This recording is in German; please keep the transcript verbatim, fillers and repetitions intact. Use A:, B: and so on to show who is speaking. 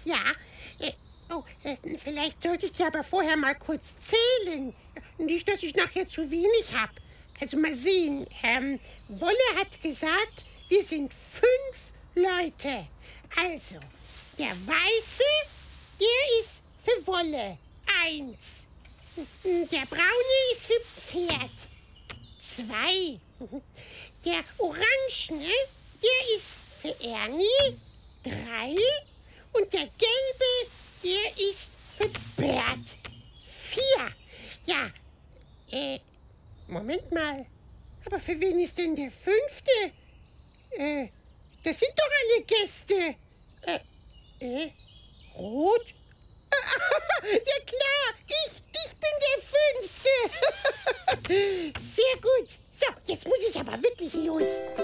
A: Ja. Äh, oh, äh, vielleicht sollte ich dir aber vorher mal kurz zählen. Nicht, dass ich nachher zu wenig habe. Also mal sehen. Ähm, Wolle hat gesagt, wir sind fünf Leute. Also, der Weiße, der ist für Wolle. Eins. Der Braune ist für Pferd. Zwei. Der Orangene, der ist für Ernie. Drei. Und der Gelbe, der ist für Bert. Vier. Ja, äh, Moment mal. Aber für wen ist denn der Fünfte? Äh, das sind doch alle Gäste. Äh, äh, Rot? Ja klar, ich, ich bin der Fünfte. Sehr gut. So, jetzt muss ich aber wirklich los.